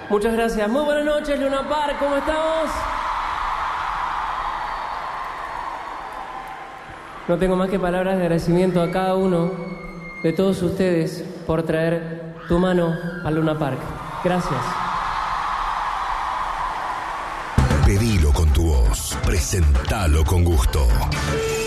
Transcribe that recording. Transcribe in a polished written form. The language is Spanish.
Muchas gracias. Muy buenas noches, Luna Park. ¿Cómo estamos? No tengo más que palabras de agradecimiento a cada uno de todos ustedes por traer tu mano a Luna Park. Gracias. Pedilo con tu voz, presentalo con gusto.